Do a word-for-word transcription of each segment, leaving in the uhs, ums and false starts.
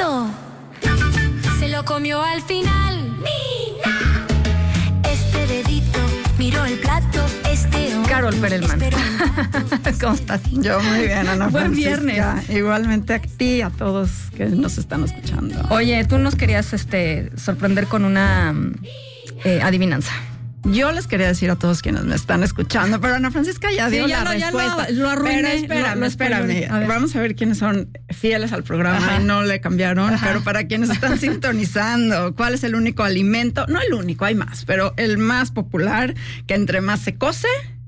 dedito se lo comió al final. ¡Nina! Este dedito miró el plato. Este Carol Perelman. ¿Cómo estás? Yo muy bien, Ana Buen Francisca. viernes. Igualmente a ti y a todos que nos están escuchando. Oye, tú nos querías este, sorprender con una eh, adivinanza. Yo les quería decir a todos quienes me están escuchando, pero Ana Francisca ya dio sí, ya la lo, respuesta. Ya lo, lo arruiné. Pero espérame, lo, lo espérame. A Vamos a ver quiénes son fieles al programa. Ajá. Y no le cambiaron. Ajá. Pero para quienes están sintonizando, ¿cuál es el único alimento? No el único, hay más, pero el más popular, que entre más se cose,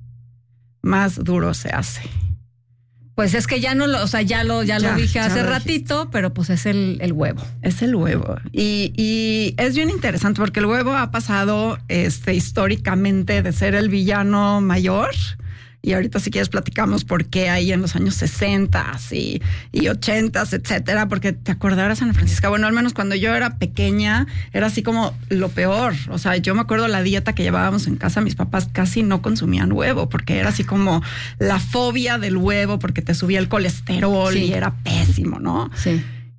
más duro se hace. Pues es que ya no lo, o sea, ya lo, ya ya, lo dije ya hace lo ratito, dijiste. Pero pues es el, el huevo. Es el huevo. Y, y es bien interesante porque el huevo ha pasado este, históricamente de ser el villano mayor. Y ahorita si quieres platicamos por qué ahí en los años sesenta y, y ochenta, etcétera, porque te acordarás, Ana Francisca, bueno, al menos cuando yo era pequeña, era así como lo peor. O sea, yo me acuerdo la dieta que llevábamos en casa, mis papás casi no consumían huevo, porque era así como la fobia del huevo, porque te subía el colesterol sí. y era pésimo, ¿no? Sí.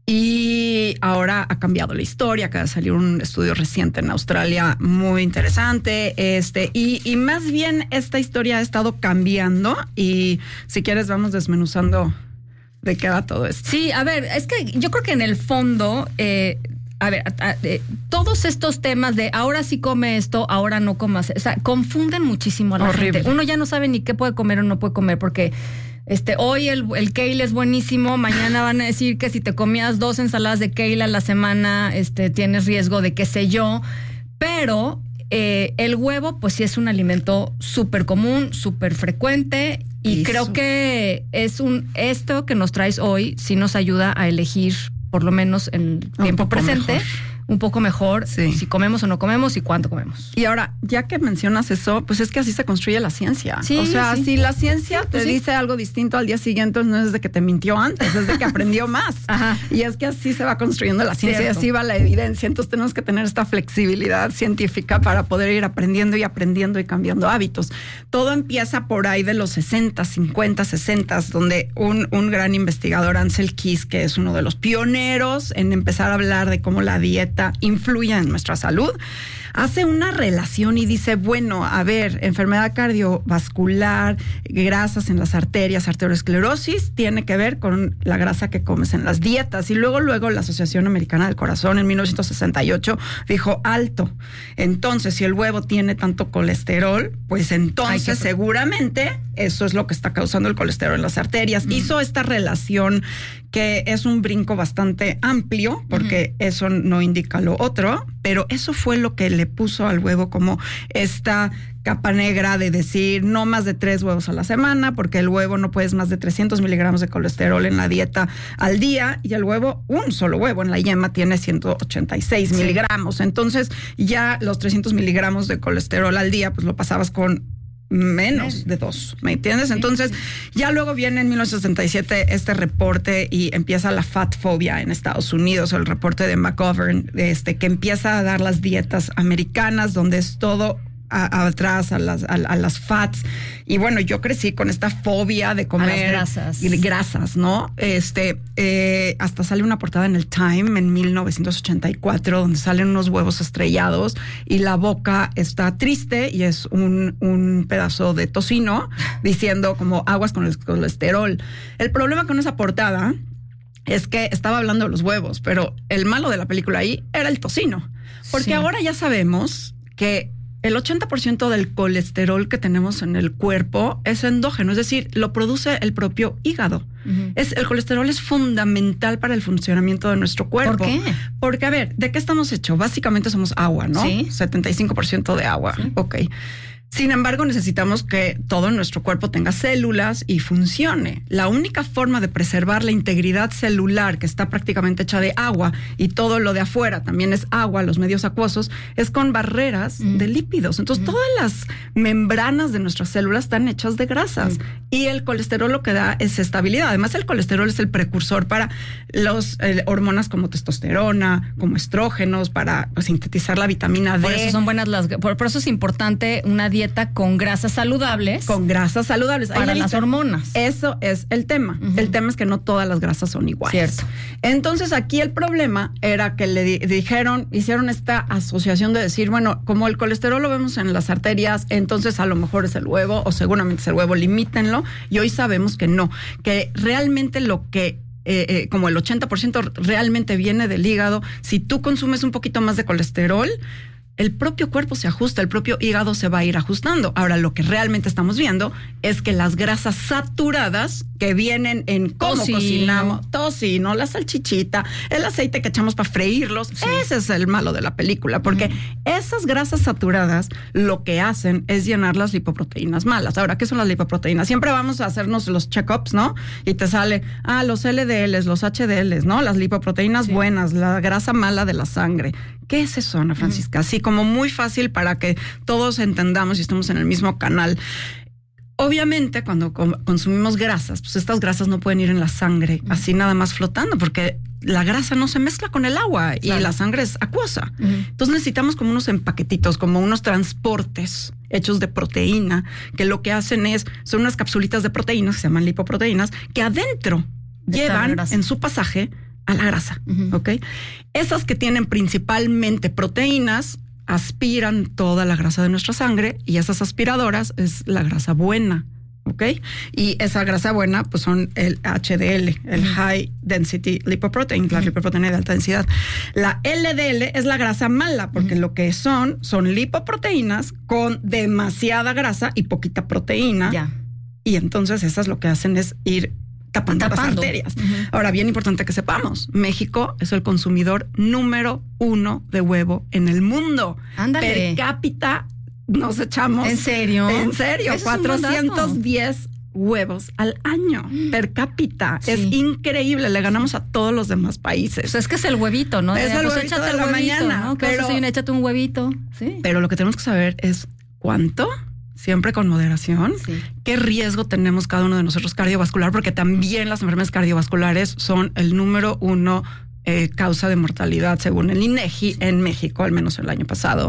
Y ahora ha cambiado la historia, acaba de salir un estudio reciente en Australia muy interesante, este, y, y más bien esta historia ha estado cambiando y si quieres vamos desmenuzando de qué va todo esto. Sí, a ver, es que yo creo que en el fondo, eh, a ver, a, a, eh, todos estos temas de ahora sí come esto, ahora no comas, o sea, confunden muchísimo a la Horrible. gente. Uno ya no sabe ni qué puede comer o no puede comer porque... Este, hoy el, el kale es buenísimo, mañana van a decir que si te comías dos ensaladas de kale a la semana, este, tienes riesgo de qué sé yo, pero eh, el huevo pues sí es un alimento súper común, súper frecuente y Eso. creo que es un, esto que nos traes hoy sí nos ayuda a elegir, por lo menos en el tiempo presente, mejor. un poco mejor sí. si comemos o no comemos y cuánto comemos. Y ahora, ya que mencionas eso, pues es que así se construye la ciencia. Sí, o sea, sí. si la ciencia sí, te pues dice sí. algo distinto al día siguiente, no es de que te mintió antes, es de que aprendió más. Ajá. Y es que así se va construyendo la ciencia Cierto. y así va la evidencia. Entonces tenemos que tener esta flexibilidad científica para poder ir aprendiendo y aprendiendo y cambiando hábitos. Todo empieza por ahí de los sesenta, cincuenta, sesenta, donde un, un gran investigador, Ansel Keys, que es uno de los pioneros en empezar a hablar de cómo la dieta influye en nuestra salud, hace una relación y dice, bueno, a ver, enfermedad cardiovascular, grasas en las arterias, arteriosclerosis, tiene que ver con la grasa que comes en las dietas. Y luego, luego la Asociación Americana del Corazón en mil novecientos sesenta y ocho dijo, alto. Entonces, si el huevo tiene tanto colesterol, pues entonces Ay, seguramente eso es lo que está causando el colesterol en las arterias. Mm. Hizo esta relación que es un brinco bastante amplio, porque uh-huh. eso no indica lo otro, pero eso fue lo que le puso al huevo como esta capa negra de decir no más de tres huevos a la semana, porque el huevo no puedes más de trescientos miligramos de colesterol en la dieta al día, y el huevo, un solo huevo en la yema tiene ciento ochenta y seis sí. miligramos. Entonces ya los trescientos miligramos de colesterol al día, pues lo pasabas con menos de dos, ¿me entiendes? Entonces, ya luego viene en mil novecientos sesenta y siete este reporte y empieza la fat phobia en Estados Unidos, el reporte de McGovern, este, que empieza a dar las dietas americanas, donde es todo a, atrás a las, a, a las fats. Y bueno, yo crecí con esta fobia de comer a las grasas. Y grasas, ¿no? Este, eh, hasta sale una portada en el Time en mil novecientos ochenta y cuatro donde salen unos huevos estrellados y la boca está triste y es un, un pedazo de tocino diciendo como aguas con el colesterol. El problema con esa portada es que estaba hablando de los huevos, pero el malo de la película ahí era el tocino. Porque sí. ahora ya sabemos que el ochenta por ciento del colesterol que tenemos en el cuerpo es endógeno, es decir, lo produce el propio hígado. Uh-huh. Es, el colesterol es fundamental para el funcionamiento de nuestro cuerpo. ¿Por qué? Porque, a ver, ¿de qué estamos hechos? Básicamente somos agua, ¿no? Sí. setenta y cinco por ciento de agua. Sí. Ok. Sin embargo, necesitamos que todo nuestro cuerpo tenga células y funcione. La única forma de preservar la integridad celular, que está prácticamente hecha de agua, y todo lo de afuera también es agua, los medios acuosos, es con barreras mm. de lípidos. Entonces, mm. todas las membranas de nuestras células están hechas de grasas. Mm. Y el colesterol lo que da es estabilidad. Además, el colesterol es el precursor para las eh, hormonas como testosterona, como estrógenos, para pues, sintetizar la vitamina D. Por eso son buenas las... Por, por eso es importante una dieta dieta con grasas saludables. Con grasas saludables. Para Ahí las dice, hormonas. Eso es el tema. Uh-huh. El tema es que no todas las grasas son iguales. Cierto. Entonces aquí el problema era que le di- dijeron, hicieron esta asociación de decir, bueno, como el colesterol lo vemos en las arterias, entonces a lo mejor es el huevo o seguramente es el huevo, limítenlo. Y hoy sabemos que no, que realmente lo que Eh, eh, como el ochenta por ciento realmente viene del hígado. Si tú consumes un poquito más de colesterol, el propio cuerpo se ajusta, el propio hígado se va a ir ajustando. Ahora, lo que realmente estamos viendo es que las grasas saturadas que vienen en cómo Tocino. cocinamos, tocino, la salchichita, el aceite que echamos para freírlos, sí. Ese es el malo de la película, porque uh-huh. esas grasas saturadas lo que hacen es llenar las lipoproteínas malas. Ahora, ¿qué son las lipoproteínas? Siempre vamos a hacernos los check-ups, ¿no? Y te sale, ah, los L D Ls, los H D Ls, ¿no? Las lipoproteínas sí. buenas, la grasa mala de la sangre. ¿Qué es eso, Ana Francisca? Así como muy fácil para que todos entendamos y estemos en el mismo canal. Obviamente, cuando consumimos grasas, pues estas grasas no pueden ir en la sangre uh-huh. así nada más flotando, porque la grasa no se mezcla con el agua claro. y la sangre es acuosa. Uh-huh. Entonces necesitamos como unos empaquetitos, como unos transportes hechos de proteína, que lo que hacen es, son unas capsulitas de proteínas, que se llaman lipoproteínas, que adentro de llevan en su pasaje a la grasa, uh-huh. ¿ok? Esas que tienen principalmente proteínas aspiran toda la grasa de nuestra sangre y esas aspiradoras es la grasa buena, ¿ok? Y esa grasa buena pues son el H D L, el uh-huh. High Density Lipoprotein, la uh-huh. lipoproteína de alta densidad. La L D L es la grasa mala porque uh-huh. lo que son son lipoproteínas con demasiada grasa y poquita proteína. Ya. Y entonces esas lo que hacen es ir tapando, tapando. las arterias. Uh-huh. Ahora, bien importante que sepamos, México es el consumidor número uno de huevo en el mundo. Ándale. Per cápita nos echamos. ¿En serio? En serio, cuatrocientos diez huevos al año mm. per cápita. Sí. Es increíble, le ganamos a todos los demás países. O sea, es que es el huevito, ¿no? Es ya, el pues huevito échate de la huevito, mañana. ¿no? Pero, sí, échate un huevito. Sí. Pero lo que tenemos que saber es cuánto, siempre con moderación, sí. qué riesgo tenemos cada uno de nosotros cardiovascular, porque también las enfermedades cardiovasculares son el número uno eh, causa de mortalidad según el INEGI en México, al menos el año pasado.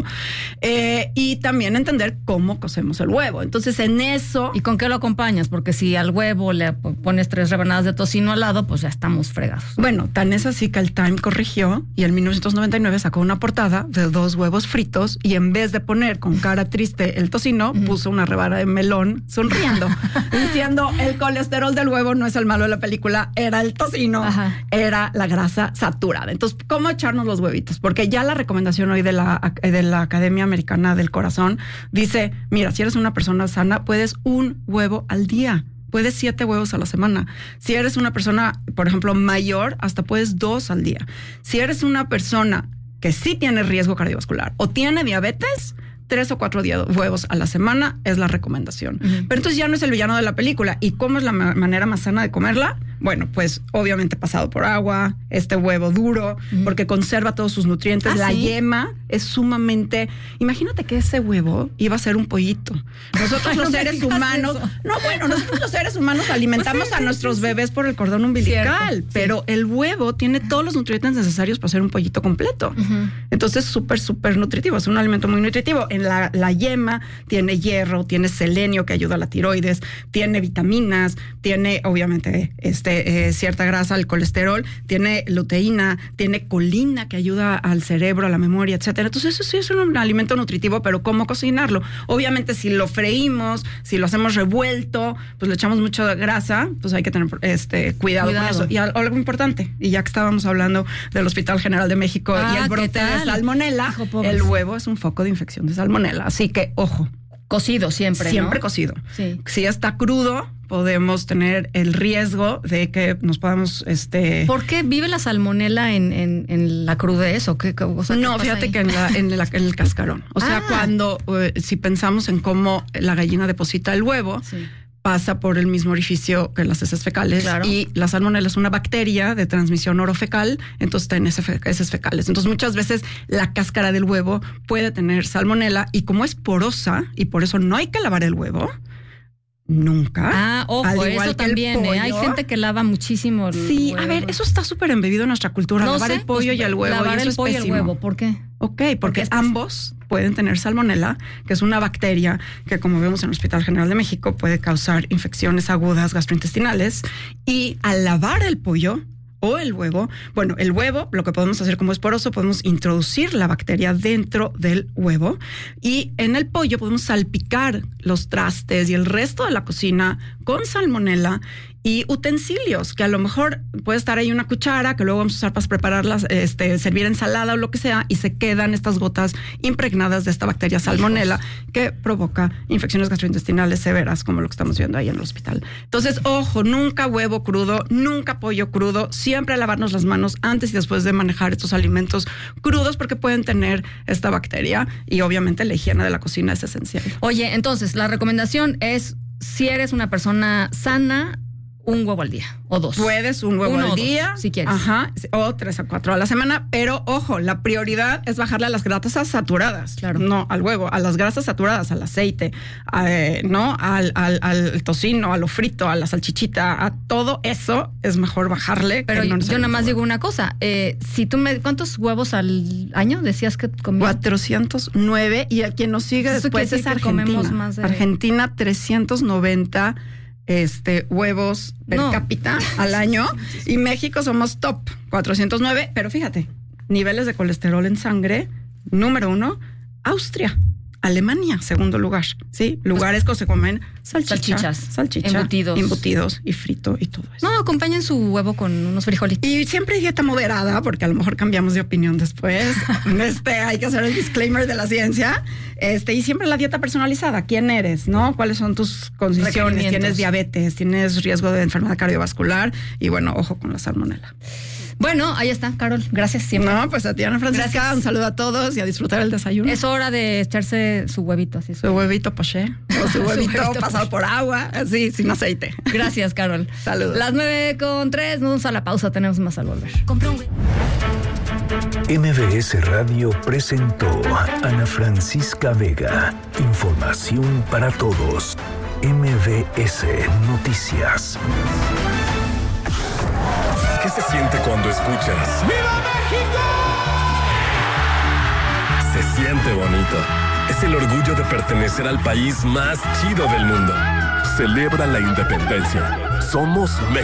Eh, y también entender cómo cocemos el huevo. Entonces, en eso... ¿Y con qué lo acompañas? Porque si al huevo le pones tres rebanadas de tocino al lado, pues ya estamos fregados. Bueno, tan es así que el Time corrigió y en mil novecientos noventa y nueve sacó una portada de dos huevos fritos y en vez de poner con cara triste el tocino, uh-huh. puso una rebanada de melón sonriendo, diciendo el colesterol del huevo no es el malo de la película, era el tocino, Ajá. era la grasa saturada. Entonces, ¿cómo echarnos los huevitos? Porque ya la recomendación hoy de la, de la Academia Americana del Corazón dice, mira, si eres una persona sana, puedes un huevo al día. Puedes siete huevos a la semana. Si eres una persona, por ejemplo, mayor, hasta puedes dos al día. Si eres una persona que sí tiene riesgo cardiovascular o tiene diabetes, tres o cuatro días, huevos a la semana es la recomendación. Uh-huh. Pero entonces ya no es el villano de la película. ¿Y cómo es la ma- manera más sana de comerla? Bueno, pues obviamente pasado por agua, este huevo duro, uh-huh. porque conserva todos sus nutrientes. ¿Ah, la sí? yema es sumamente... Imagínate que ese huevo iba a ser un pollito. Nosotros Ay, los no seres humanos... Eso. No, bueno, nosotros los seres humanos alimentamos pues sí, a sí, nuestros sí, bebés por el cordón umbilical, Cierto, pero sí. el huevo tiene todos los nutrientes necesarios para hacer un pollito completo. Uh-huh. Entonces, súper, súper nutritivo. Es un alimento muy nutritivo. En la, la yema tiene hierro, tiene selenio que ayuda a la tiroides, tiene vitaminas, tiene obviamente este, eh, cierta grasa, el colesterol, tiene luteína, tiene colina que ayuda al cerebro, a la memoria, etcétera. Entonces eso sí es un alimento nutritivo, pero ¿cómo cocinarlo? Obviamente si lo freímos, si lo hacemos revuelto, pues le echamos mucha grasa, pues hay que tener este cuidado, cuidado. con eso. Y algo importante, y ya que estábamos hablando del Hospital General de México ah, y el brote de salmonela, Hijo, el huevo es un foco de infección de salmonela. Así que, ojo. Cocido siempre, Siempre ¿no? cocido. Sí. Si está crudo, podemos tener el riesgo de que nos podamos... este ¿Por qué vive la salmonela en, en, en la crudez o qué? O sea, no, ¿qué fíjate ahí? que en, la, en, la, en el cascarón. O sea, ah. cuando, eh, si pensamos en cómo la gallina deposita el huevo... Sí. pasa por el mismo orificio que las heces fecales claro. y la salmonela es una bacteria de transmisión orofecal, entonces tiene heces fecales. Entonces muchas veces la cáscara del huevo puede tener salmonela y como es porosa y por eso no hay que lavar el huevo, nunca. Ah, ojo, eso también, pollo, ¿eh? Hay gente que lava muchísimo el Sí, huevo. a ver, eso está súper embebido en nuestra cultura, no lavar sé, el pollo pues, y el huevo. Lavar y eso el es pollo y el pésimo. huevo, ¿por qué? Ok, porque, porque ambos pueden tener salmonela, que es una bacteria que, como vemos en el Hospital General de México, puede causar infecciones agudas gastrointestinales. Y al lavar el pollo o el huevo, bueno, el huevo, lo que podemos hacer como es poroso, podemos introducir la bacteria dentro del huevo, y en el pollo podemos salpicar los trastes y el resto de la cocina con salmonela y utensilios, que a lo mejor puede estar ahí una cuchara que luego vamos a usar para prepararlas, este, servir ensalada o lo que sea, y se quedan estas gotas impregnadas de esta bacteria salmonela que provoca infecciones gastrointestinales severas, como lo que estamos viendo ahí en el hospital. Entonces, ojo, nunca huevo crudo, nunca pollo crudo, siempre lavarnos las manos antes y después de manejar estos alimentos crudos, porque pueden tener esta bacteria, y obviamente la higiene de la cocina es esencial. Oye, entonces, la recomendación es, si eres una persona sana, un huevo al día o dos. Puedes un huevo Uno al o día. dos, si quieres. Ajá. O tres a cuatro a la semana. Pero ojo, la prioridad es bajarle a las grasas saturadas. Claro. No al huevo, a las grasas saturadas, al aceite, a, eh, no al, al, al tocino, a lo frito, a la salchichita, a todo eso es mejor bajarle. Pero que no yo nada más digo una cosa. Eh, si tú me, ¿cuántos huevos al año decías que comías? cuatrocientos nueve, y el quien nos sigue Eso después quiere es decir que Argentina. comemos más de- Argentina, trescientos noventa este, huevos per No. cápita al año, y México somos top, cuatrocientos nueve, pero fíjate, niveles de colesterol en sangre, número uno, Austria. Alemania, segundo lugar, ¿sí? Lugares que se comen salchicha, Salchichas, salchicha, embutidos. embutidos y frito y todo eso. No, acompañen su huevo con unos frijolitos. Y siempre dieta moderada, porque a lo mejor cambiamos de opinión después. Este, hay que hacer el disclaimer de la ciencia. Este, y siempre la dieta personalizada. ¿Quién eres? ¿No? ¿Cuáles son tus condiciones? Requerimientos. ¿Tienes diabetes? ¿Tienes riesgo de enfermedad cardiovascular? Y bueno, ojo con la salmonela. Bueno, ahí está, Carol. Gracias siempre. No, pues a ti, Ana Francisca, Gracias. un saludo a todos y a disfrutar el desayuno. Es hora de echarse su huevito. Así es. Su huevito poché o su huevito huevito pasado por agua, así, sin aceite. Gracias, Carol. Saludos. Las nueve con tres, nos vamos a la pausa, tenemos más al volver. Compra un... M V S Radio presentó a Ana Francisca Vega. Información para todos. M V S Noticias. ¿Qué se siente cuando escuchas ¡Viva México! Se siente bonito. Es el orgullo de pertenecer al país más chido del mundo. Celebra la independencia. Somos México.